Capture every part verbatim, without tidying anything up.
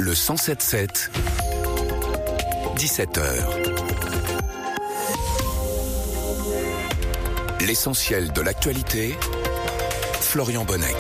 Le cent sept sept, dix-sept heures. L'essentiel de l'actualité, Florian Bonnec.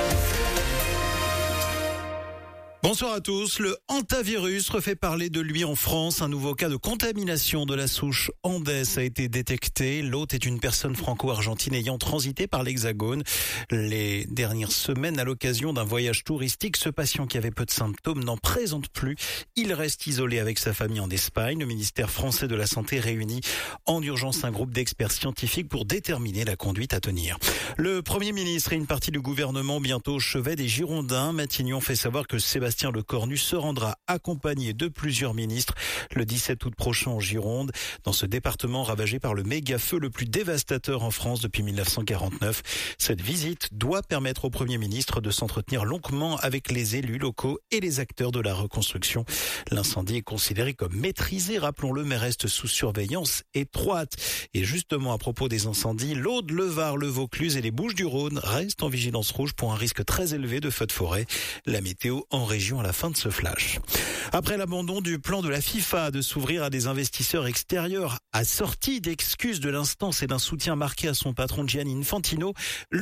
Bonsoir à tous. Le hantavirus refait parler de lui en France. Un nouveau cas de contamination de la souche Andes a été détecté. L'hôte est une personne franco-argentine ayant transité par l'Hexagone les dernières semaines à l'occasion d'un voyage touristique. Ce patient qui avait peu de symptômes n'en présente plus. Il reste isolé avec sa famille en Espagne. Le ministère français de la Santé réunit en urgence un groupe d'experts scientifiques pour déterminer la conduite à tenir. Le Premier ministre et une partie du gouvernement bientôt au chevet des Girondins. Matignon fait savoir que Sébastien Sébastien Lecornu se rendra accompagné de plusieurs ministres le dix-sept août prochain en Gironde, dans ce département ravagé par le méga-feu le plus dévastateur en France depuis mille neuf cent quarante-neuf. Cette visite doit permettre au Premier ministre de s'entretenir longuement avec les élus locaux et les acteurs de la reconstruction. L'incendie est considéré comme maîtrisé, rappelons-le, mais reste sous surveillance étroite. Et justement, à propos des incendies, l'Aude, le Var, le Vaucluse et les Bouches-du-Rhône restent en vigilance rouge pour un risque très élevé de feux de forêt. La météo en région à la fin de ce flash. Après l'abandon du plan de la FIFA de s'ouvrir à des investisseurs extérieurs, assorti d'excuses de l'instance et d'un soutien marqué à son patron Gianni Infantino,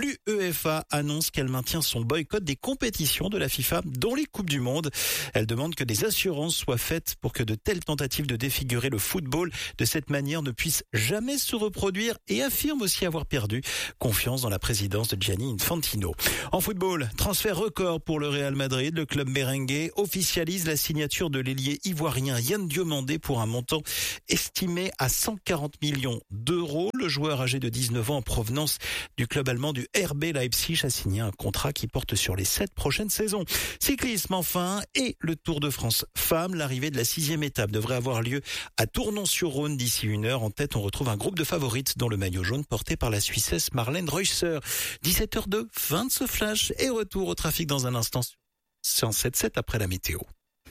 l'UEFA annonce qu'elle maintient son boycott des compétitions de la FIFA, dont les Coupes du Monde. Elle demande que des assurances soient faites pour que de telles tentatives de défigurer le football de cette manière ne puissent jamais se reproduire et affirme aussi avoir perdu confiance dans la présidence de Gianni Infantino. En football, transfert record pour le Real Madrid. Le club merengue officialise la signature de l'ailier ivoirien Yann Diomandé pour un montant estimé à cent quarante millions d'euros. Le joueur âgé de dix-neuf ans en provenance du club allemand du R B Leipzig a signé un contrat qui porte sur les sept prochaines saisons. Cyclisme enfin et le Tour de France femmes. L'arrivée de la sixième étape devrait avoir lieu à Tournon-sur-Rhône d'ici une heure. En tête, on retrouve un groupe de favorites dont le maillot jaune porté par la Suissesse Marlène Reusser. dix-sept heures deux, fin de ce flash et retour au trafic dans un instant. cent sept sept après la météo.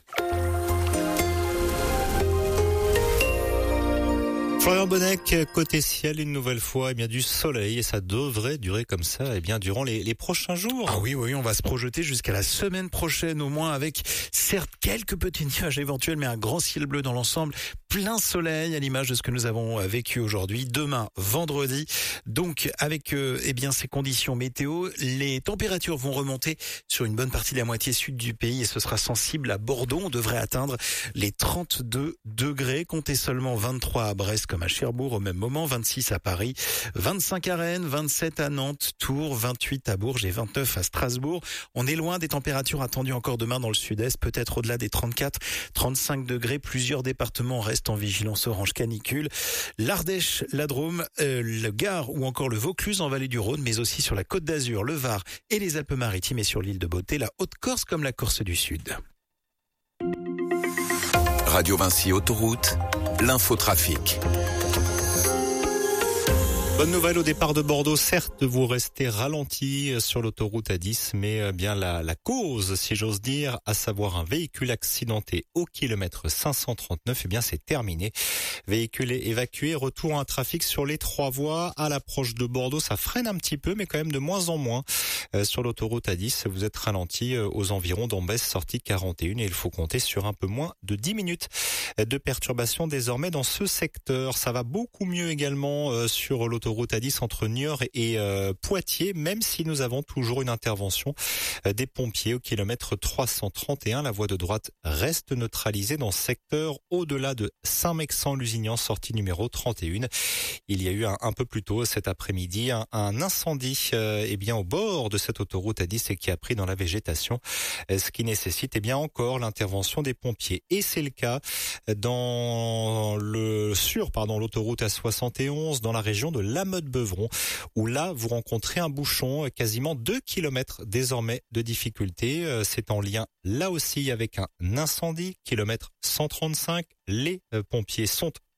Florian Bonnec, côté ciel, une nouvelle fois, eh bien, du soleil, et ça devrait durer comme ça, eh bien, durant les, les prochains jours. Ah oui, oui, on va se projeter jusqu'à la semaine prochaine, au moins, avec, certes, quelques petits nuages éventuels, mais un grand ciel bleu dans l'ensemble, plein soleil, à l'image de ce que nous avons vécu aujourd'hui. Demain, vendredi, donc, avec, euh, eh bien, ces conditions météo, les températures vont remonter sur une bonne partie de la moitié sud du pays, et ce sera sensible à Bordeaux. On devrait atteindre les trente-deux degrés, comptez seulement vingt-trois à Brest, comme à Cherbourg au même moment, vingt-six à Paris, vingt-cinq à Rennes, vingt-sept à Nantes, Tours, vingt-huit à Bourges et vingt-neuf à Strasbourg. On est loin des températures attendues encore demain dans le sud-est, peut-être au-delà des trente-quatre, trente-cinq degrés. Plusieurs départements restent en vigilance orange canicule. L'Ardèche, la Drôme, euh, le Gard ou encore le Vaucluse en vallée du Rhône, mais aussi sur la Côte d'Azur, le Var et les Alpes-Maritimes et sur l'île de Beauté, la Haute-Corse comme la Corse du Sud. Radio Vinci Autoroute, l'infotrafic. Bonne nouvelle au départ de Bordeaux. Certes, vous restez ralenti sur l'autoroute A dix, mais bien la, la cause, si j'ose dire, à savoir un véhicule accidenté au kilomètre cinq cent trente-neuf, eh bien c'est terminé. Véhicule évacué, retour à un trafic sur les trois voies à l'approche de Bordeaux. Ça freine un petit peu, mais quand même de moins en moins. Euh, sur l'autoroute A dix, vous êtes ralenti euh, aux environs d'Ambès, sortie quarante et une, et il faut compter sur un peu moins de dix minutes de perturbation désormais dans ce secteur. Ça va beaucoup mieux également euh, sur l'autoroute Route A dix entre Niort et euh, Poitiers, même si nous avons toujours une intervention euh, des pompiers au kilomètre trois cent trente et un. La voie de droite reste neutralisée dans ce secteur au-delà de Saint-Mexan-Lusignan, sortie numéro trente et un. Il y a eu un, un peu plus tôt cet après-midi un, un incendie euh, eh bien au bord de cette autoroute A dix et qui a pris dans la végétation, euh, ce qui nécessite eh bien encore l'intervention des pompiers. Et c'est le cas dans le sur pardon l'autoroute A soixante et onze dans la région de La Motte-Beuvron, où là, vous rencontrez un bouchon, quasiment deux kilomètres désormais de difficulté. C'est en lien, là aussi, avec un incendie, kilomètre cent trente-cinq. Les pompiers sont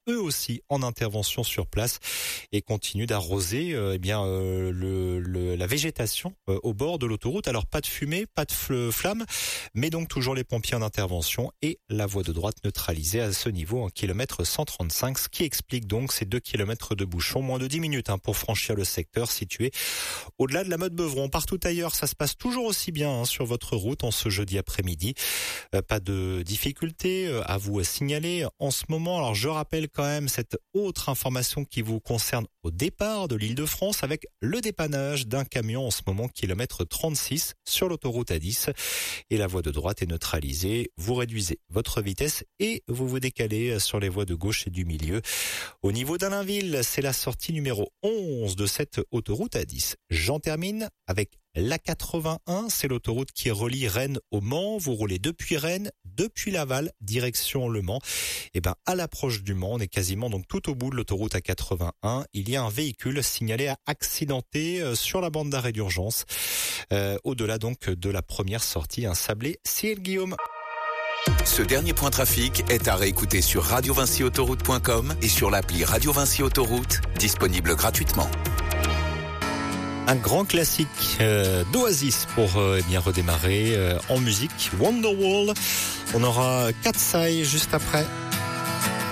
eux aussi en intervention sur place et continuent d'arroser euh, eh bien euh, le, le, la végétation euh, au bord de l'autoroute. Alors pas de fumée, pas de flamme, mais donc toujours les pompiers en intervention et la voie de droite neutralisée à ce niveau en kilomètre cent trente-cinq, ce qui explique donc ces deux kilomètres de bouchon, moins de dix minutes hein, pour franchir le secteur situé au-delà de la Motte-Beuvron. Partout ailleurs, ça se passe toujours aussi bien hein, sur votre route en ce jeudi après-midi. Euh, pas de difficultés euh, à vous signaler en ce moment. Alors je rappelle quand même cette autre information qui vous concerne au départ de l'Île-de-France avec le dépannage d'un camion en ce moment, kilomètre trente-six sur l'autoroute A dix et la voie de droite est neutralisée. Vous réduisez votre vitesse et vous vous décalez sur les voies de gauche et du milieu. Au niveau d'Allainville, c'est la sortie numéro onze de cette autoroute A dix. J'en termine avec l'A quatre-vingt-un, c'est l'autoroute qui relie Rennes au Mans. Vous roulez depuis Rennes, depuis Laval, direction Le Mans. Et ben, à l'approche du Mans, on est quasiment donc tout au bout de l'autoroute A quatre-vingt-un. Il y a un véhicule signalé à accidenté sur la bande d'arrêt d'urgence. Euh, au-delà donc de la première sortie, un sablé ciel Guillaume. Ce dernier point trafic est à réécouter sur radio vinci autoroute point com et sur l'appli Radio Vinci Autoroute, disponible gratuitement. Un grand classique euh, d'Oasis pour euh, bien redémarrer euh, en musique, Wonderwall. On aura Katseye juste après.